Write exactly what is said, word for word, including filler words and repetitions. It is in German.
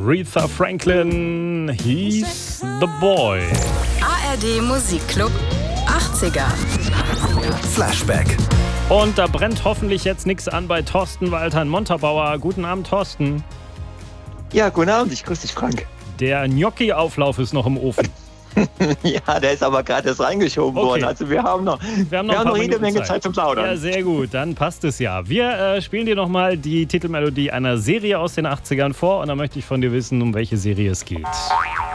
Aretha Franklin, He's the Boy. A R D Musikclub achtziger. Flashback. Und da brennt hoffentlich jetzt nichts an bei Thorsten Walter in Montabaur. Guten Abend, Thorsten. Ja, guten Abend, ich grüße dich, Frank. Der Gnocchi-Auflauf ist noch im Ofen. Ja, der ist aber gerade erst reingeschoben Okay. worden. Also wir haben noch, Wir haben noch, wir ein haben paar noch jede Minuten Menge Zeit. Zeit zum Plaudern. Ja, sehr gut, dann passt es ja. Wir äh, spielen dir nochmal die Titelmelodie einer Serie aus den achtzigern vor und dann möchte ich von dir wissen, um welche Serie es geht.